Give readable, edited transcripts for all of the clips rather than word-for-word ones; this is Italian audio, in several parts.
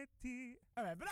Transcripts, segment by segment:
Giletti. Bravo.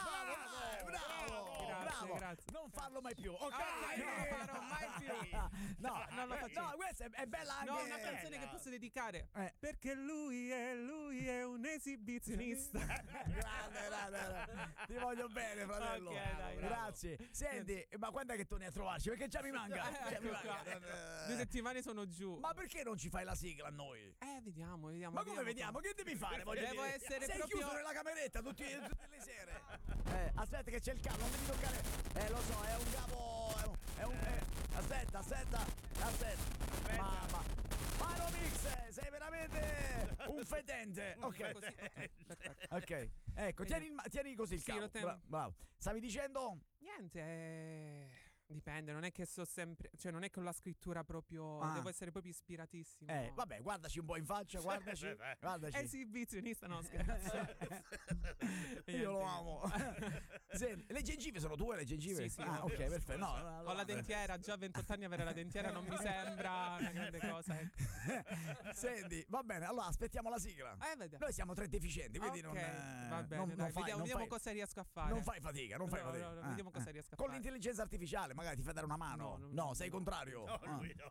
Grazie. Non farlo mai più. Ok, non lo farò mai più. No, non lo faccio. No, questa è bella anche. No, una canzone che posso dedicare. Perché lui è un esibizionista. Grande. Ti voglio bene, fratello. Ok, dai, grazie. Senti, ma quando è che torni a trovarci? Perché già mi manca. 2 settimane sono giù. Ma perché non ci fai la sigla a noi? Vediamo. Ma come vediamo? Che devi fare? Devo essere sei proprio chiuso nella cameretta tutte le sere. Aspetta che c'è il cavo, non devi toccare. Lo so, è un cavo. Aspetta. Mamma. Mano Mix, sei veramente un fedente. Ok. Ecco, tieni così il cavo. Bravo. Stavi dicendo? Niente, dipende, non è che so sempre, cioè non è con la scrittura proprio, devo essere proprio ispiratissimo. Vabbè, guardaci un po' in faccia, guardaci. Esibizionista, no scherzo. Io lo amo. Senti, le gengive sono tue, le gengive? Sì. Ok, perfetto. No, ho la dentiera, già a 28 anni avere la dentiera non mi sembra una grande cosa. Ecco. Senti, va bene, allora aspettiamo la sigla. Vediamo. Noi siamo 3 deficienti, quindi va bene, vediamo cosa riesco a fare. Non fai fatica, vediamo cosa riesco a con fare. l'intelligenza artificiale magari ti fai dare una mano. No, sei contrario. No, lui no.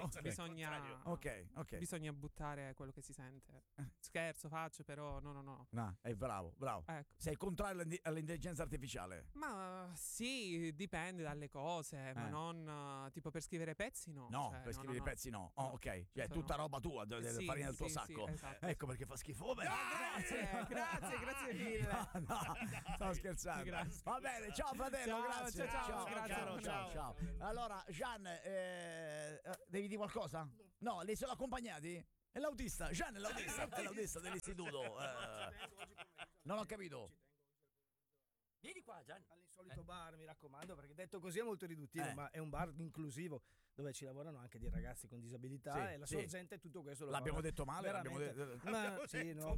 Bisogna buttare quello che si sente. Scherzo, faccio, però no. Bravo. Ecco. Sei contrario all'intelligenza artificiale? Ma sì, dipende dalle cose, ma non tipo per scrivere pezzi, no. No, per scrivere i pezzi no. Ok, cioè tutta roba tua, farina del tuo sacco. Esatto. Ecco perché fa schifo. Grazie mille. No, stavo scherzando. Grazie. Va bene, ciao fratello, grazie. Ciao. Allora, Gian, devi dire qualcosa? No, li sono accompagnati? È l'autista, Gian è l'autista dell'istituto. Non ho capito. Vieni qua, Gian. All'insolito bar, mi raccomando, perché detto così è molto riduttivo, ma è un bar inclusivo dove ci lavorano anche dei ragazzi con disabilità e la sorgente tutto questo lo l'abbiamo detto male, sì, no,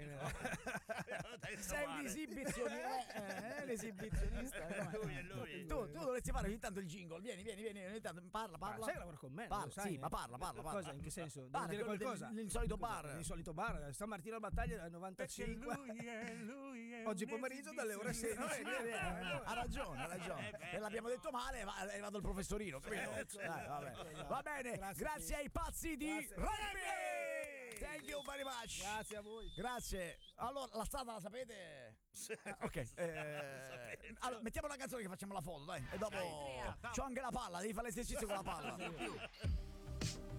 sei un esibizionista. Lui. Tu dovresti fare ogni tanto il jingle. Vieni, ogni tanto parla. Sai che lavora con me? Sì, ma parla. Cosa? In che senso? Devo Parla, dire qualcosa? L'insolito bar. L'insolito bar. San Martino al Battaglia del 95. Lui è Oggi pomeriggio dalle ore 16. Ha ragione. E l'abbiamo detto male, ma è arrivato il professorino, capito? Va bene, grazie ai pazzi di Rugby. Thank you very much. Grazie a voi. Grazie. Allora, la strada la sapete? Ok. Allora, mettiamo una canzone che facciamo la foto, dai. E dopo c'ho anche la palla, devi fare l'esercizio con la palla.